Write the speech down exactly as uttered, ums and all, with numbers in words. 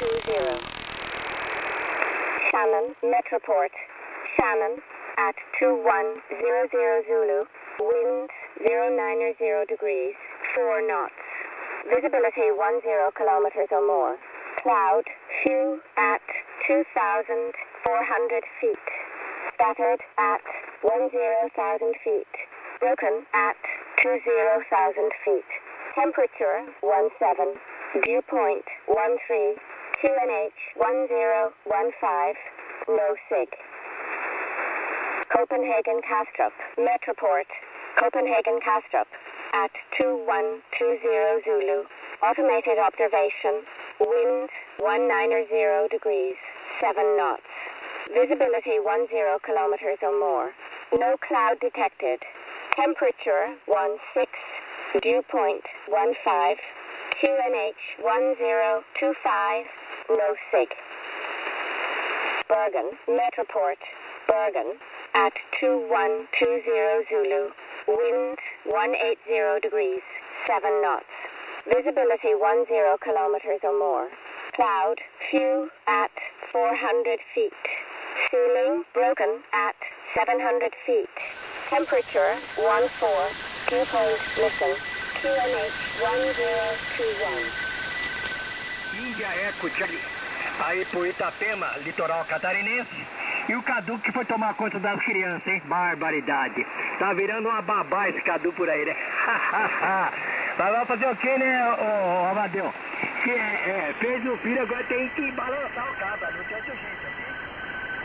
two zero. Shannon, Metroport. Shannon at two one zero zero Zulu. Wind zero nine zero degrees, four knots. Visibility one zero kilometers or more. Cloud, few at two thousand four hundred feet. Scattered at one zero thousand feet. Broken at two zero thousand feet. Temperature one seven. Dew point one three. Q N H one zero one five. No sig. Copenhagen Kastrup. Metroport. Copenhagen Kastrup. At two one two zero Zulu. Automated observation. Wind one nine zero degrees, seven knots. Visibility one zero kilometers or more. No cloud detected. Temperature one six. Dew point one five. Q N H one zero two five. No sig. Bergen, Metroport. Bergen. At two one two zero Zulu. Wind one eight zero degrees, seven knots. Visibility one zero kilometers or more. Cloud, few at four hundred feet. Ceiling broken at seven hundred feet. Temperature one four. Dew point missing. Q N H one zero two one. Índia Eco Charlie. Aí pro Itapema, litoral catarinense. E o Cadu que foi tomar conta das crianças, hein? Barbaridade. Tá virando uma babá esse Cadu por aí, né? Mas vai fazer o quê, né, ô, ô Amadeu? Que é, é, fez o filho, agora tem que balançar o cabo, não tem outro jeito.